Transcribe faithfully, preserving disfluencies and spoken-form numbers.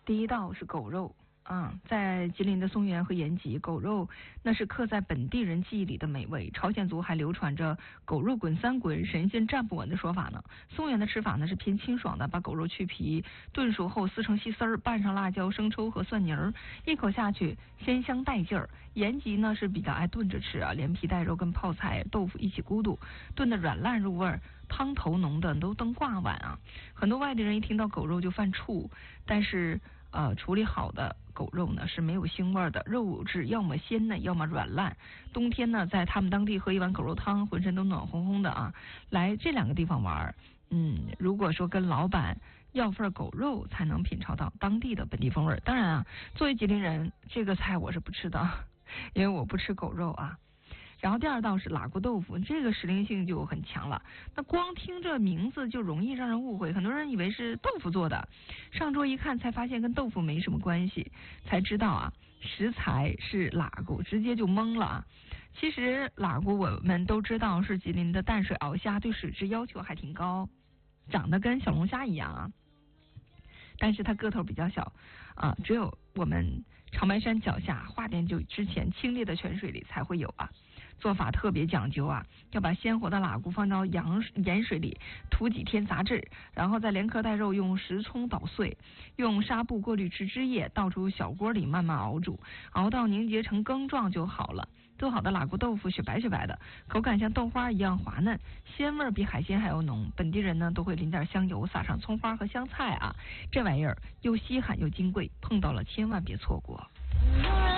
第一道是狗肉啊，在吉林的松原和延吉，狗肉那是刻在本地人记忆里的美味。朝鲜族还流传着狗肉滚三滚，神仙站不稳的说法呢。松原的吃法呢是偏清爽的，把狗肉去皮，炖熟后撕成细丝儿，拌上辣椒、生抽和蒜泥儿，一口下去鲜香带劲儿。延吉呢是比较爱炖着吃啊，连皮带肉跟泡菜、豆腐一起咕嘟，炖得软烂入味儿。汤头浓的都登挂碗啊！很多外地人一听到狗肉就犯怵，但是呃处理好的狗肉呢是没有腥味的，肉质要么鲜嫩，要么软烂。冬天呢，在他们当地喝一碗狗肉汤，浑身都暖烘烘的啊！来这两个地方玩，嗯，如果说跟老板要份狗肉，才能品尝到当地的本地风味。当然啊，作为吉林人，这个菜我是不吃的，因为我不吃狗肉啊。然后第二道是喇咕豆腐，这个时令性就很强了。那光听这名字就容易让人误会，很多人以为是豆腐做的，上桌一看才发现跟豆腐没什么关系，才知道啊，食材是喇咕，直接就懵了啊。其实喇咕我们都知道是吉林的淡水鳌虾，对水质要求还挺高，长得跟小龙虾一样啊。但是它个头比较小啊，只有我们长白山脚下化碘酒之前清冽的泉水里才会有啊。做法特别讲究啊，要把鲜活的喇咕放到羊盐水里涂几天杂质，然后再连壳带肉用石葱捣碎，用纱布过滤出汁液，倒出小锅里慢慢熬煮，熬到凝结成羹状就好了。做好的喇咕豆腐雪白雪白的，口感像豆花一样滑嫩，鲜味比海鲜还要浓。本地人呢都会淋点香油，撒上葱花和香菜啊，这玩意儿又稀罕又金贵，碰到了千万别错过。